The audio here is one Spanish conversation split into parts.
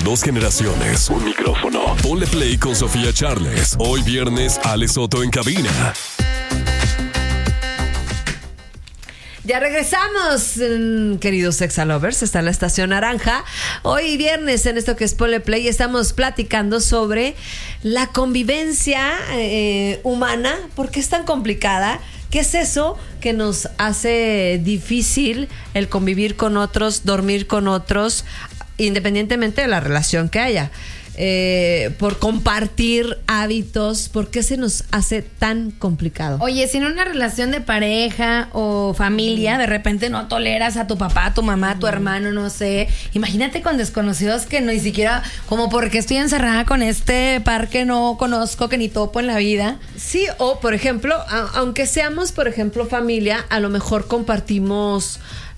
Dos generaciones, un micrófono. Ponle play con Sofía Charles. Hoy viernes, Ale Soto en cabina. Ya regresamos, queridos Sexalovers. Está en la Estación Naranja. Hoy viernes, en esto que es Ponle Play, estamos platicando sobre la convivencia humana. ¿Por qué es tan complicada? ¿Qué es eso que nos hace difícil el convivir con otros, dormir con otros, independientemente de la relación que haya? Por compartir hábitos, ¿por qué se nos hace tan complicado? Oye, si en una relación de pareja o familia de repente no toleras a tu papá, a tu mamá, a tu hermano, no sé, imagínate con desconocidos que ni siquiera, como porque estoy encerrada con este par que no conozco, que ni topo en la vida. Sí, o por ejemplo, aunque seamos, por ejemplo, familia, a lo mejor compartimos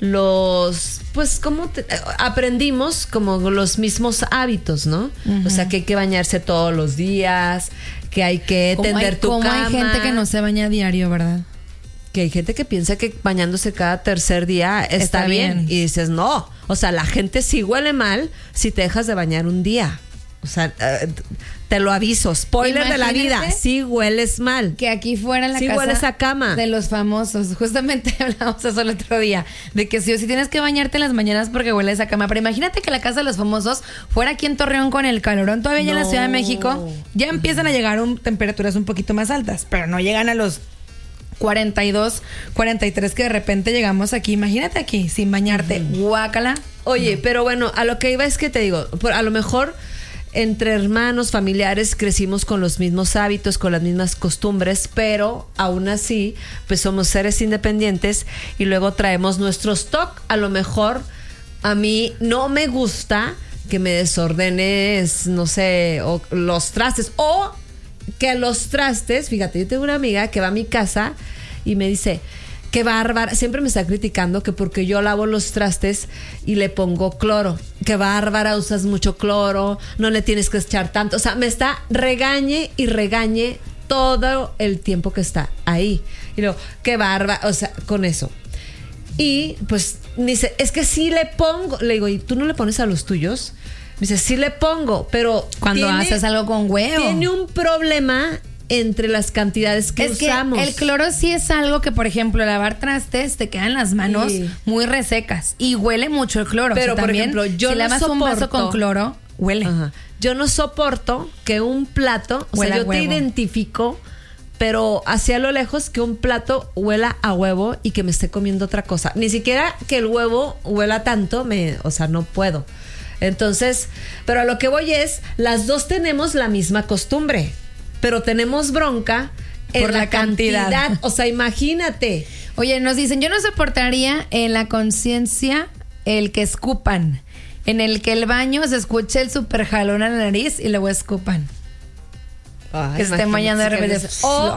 aprendimos como los mismos hábitos, ¿no? Uh-huh. O sea, que hay que bañarse todos los días, que hay que tender tu cama. Hay gente que no se baña diario, ¿verdad? Que hay gente que piensa que bañándose cada tercer día está bien. Y dices, no. O sea, la gente sí huele mal si te dejas de bañar un día. O sea, te lo aviso, spoiler de la vida, sí hueles mal. Que aquí fuera en la casa hueles a cama de los famosos, justamente hablamos eso el otro día, de que sí o sí tienes que bañarte en las mañanas porque hueles a cama. Pero imagínate que la casa de los famosos fuera aquí en Torreón con el calorón, todavía ya en la Ciudad de México ya empiezan a llegar temperaturas un poquito más altas, pero no llegan a los 42, 43 que de repente llegamos aquí. Imagínate aquí, sin bañarte, guácala. Oye, pero bueno, a lo que iba es que te digo, a lo mejor entre hermanos, familiares, crecimos con los mismos hábitos, con las mismas costumbres, pero aún así, pues somos seres independientes y luego traemos nuestros TOC. A lo mejor a mí no me gusta que me desordenes, no sé, o los trastes, o que los trastes, fíjate, yo tengo una amiga que va a mi casa y me dice, qué bárbara, siempre me está criticando que porque yo lavo los trastes y le pongo cloro, qué bárbara, usas mucho cloro, no le tienes que echar tanto. O sea, me está regañe y regañe todo el tiempo que está ahí. Y luego, qué bárbara, o sea, con eso. Y pues me dice, es que sí le pongo. Le digo, ¿y tú no le pones a los tuyos? Me dice, sí le pongo, pero cuando haces algo con huevo tiene un problema entre las cantidades que usamos. El cloro sí es algo que, por ejemplo, lavar trastes te quedan las manos muy resecas y huele mucho el cloro. Pero, o sea, por también, ejemplo, yo si no lavas un vaso con cloro, huele. Ajá. Yo no soporto que un plato, o sea, yo te identifico, pero hacia lo lejos que un plato huela a huevo y que me esté comiendo otra cosa. Ni siquiera que el huevo huela tanto, o sea, no puedo. Entonces, pero a lo que voy es, las dos tenemos la misma costumbre, pero tenemos bronca por la cantidad. O sea, imagínate. Oye, nos dicen, yo no soportaría en la conciencia el que escupan, en el que el baño se escuche el super jalón a la nariz y luego escupan. Ay, que estén bañando de repente.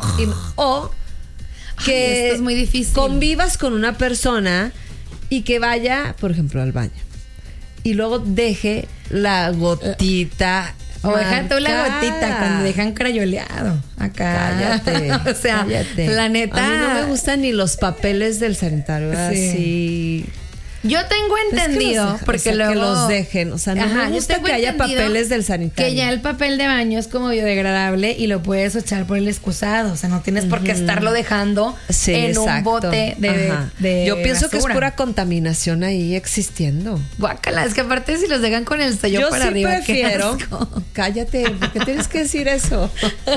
O que esto es muy difícil. Convivas con una persona y que vaya, por ejemplo, al baño y luego deje la gotita. O deja tú la gotita cuando dejan crayoleado acá. Cállate. O sea, cállate. La neta. A mí no me gustan ni los papeles del sanitario. Así. Yo tengo entendido, porque luego que los dejen, o sea, no me gusta que haya papeles del sanitario. Que ya el papel de baño es como biodegradable y lo puedes echar por el excusado, o sea, no tienes por qué estarlo dejando en un bote de Yo pienso basura. que es pura contaminación ahí existiendo. Guácala, es que aparte si los dejan con el sello para arriba. Yo sí prefiero. Cállate, ¿por qué tienes que decir eso?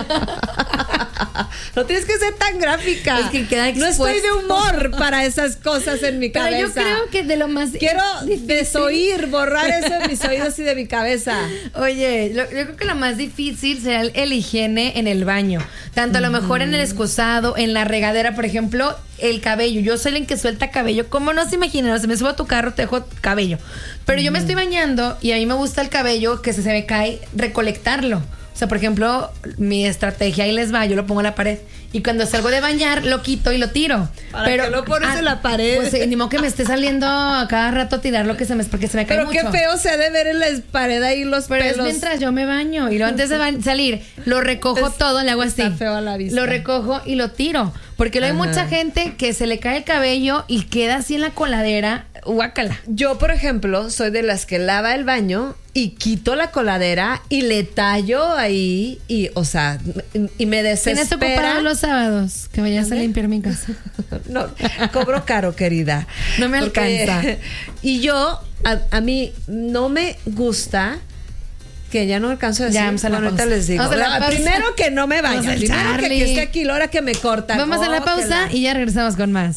No tienes que ser tan gráfica. Es que queda expuesto. No estoy de humor para esas cosas en mi cabeza. Pero yo creo que de lo más quiero desoír, borrar eso de mis oídos y de mi cabeza. Oye, yo creo que lo más difícil será el higiene en el baño. Tanto a lo mejor en el excusado, en la regadera, por ejemplo, el cabello. Yo soy el que suelta cabello. ¿Cómo no se imaginan? Se me subo a tu carro, te dejo cabello. Pero yo me estoy bañando y a mí me gusta el cabello que se me cae, recolectarlo. O sea, por ejemplo, mi estrategia, ahí les va, yo lo pongo en la pared. Y cuando salgo de bañar, lo quito y lo tiro. Pero lo pones en la pared. Pues ni modo que me esté saliendo a cada rato a tirar lo que porque se me cae mucho. Pero qué feo se ha de ver en la pared ahí los pelos. Pero es mientras yo me baño. Y luego antes de salir, lo recojo todo, le hago así. Está feo a la vista. Lo recojo y lo tiro. Porque luego hay mucha gente que se le cae el cabello y queda así en la coladera guácala. Yo, por ejemplo, soy de las que lava el baño y quito la coladera y le tallo ahí y, o sea, y me desespera. Tienes ocupado los sábados que vayas a limpiar mi casa. No, cobro caro, querida. No me alcanza. Y yo, a mí no me gusta... Que ya no alcanzo a decir. Ya, vamos a la ahorita pausa. les digo. Vamos a la pausa. Primero que no me vaya. Vamos al Primero Charlie. que es que aquí la hora que me cortan. Vamos a la pausa y ya regresamos con más.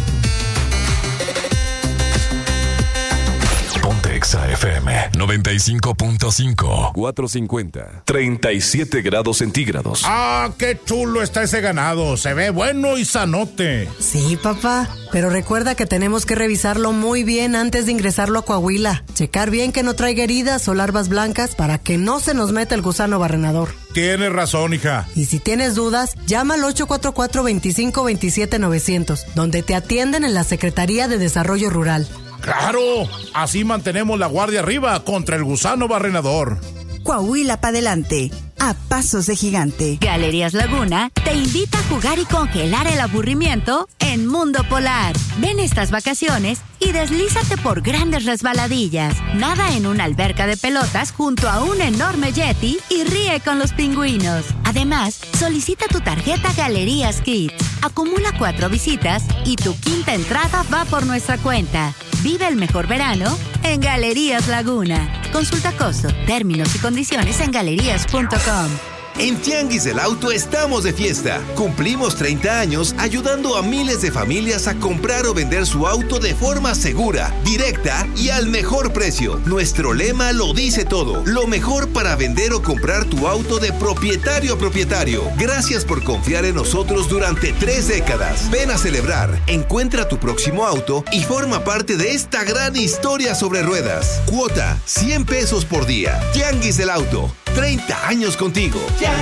Ponte Exa FM 95.5 450 37 grados centígrados. ¡Ah, qué chulo está ese ganado! Se ve bueno y sanote. Sí, papá, pero recuerda que tenemos que revisarlo muy bien antes de ingresarlo a Coahuila. Checar bien que no traiga heridas o larvas blancas para que no se nos meta el gusano barrenador. Tienes razón, hija. Y si tienes dudas, llama al 844-2527-900, donde te atienden en la Secretaría de Desarrollo Rural. ¡Claro! Así mantenemos la guardia arriba contra el gusano barrenador. Coahuila para adelante, a pasos de gigante. Galerías Laguna te invita a jugar y congelar el aburrimiento en Mundo Polar. Ven estas vacaciones y deslízate por grandes resbaladillas. Nada en una alberca de pelotas junto a un enorme yeti y ríe con los pingüinos. Además, solicita tu tarjeta Galerías Kids. Acumula 4 visitas y tu quinta entrada va por nuestra cuenta. Vive el mejor verano en Galerías Laguna. Consulta costo, términos y condiciones en galerías.com. En Tianguis del Auto estamos de fiesta. Cumplimos 30 años ayudando a miles de familias a comprar o vender su auto de forma segura, directa y al mejor precio. Nuestro lema lo dice todo. Lo mejor para vender o comprar tu auto de propietario a propietario. Gracias por confiar en nosotros durante 3 décadas. Ven a celebrar, encuentra tu próximo auto y forma parte de esta gran historia sobre ruedas. Cuota, 100 pesos por día. Tianguis del Auto, 30 años contigo.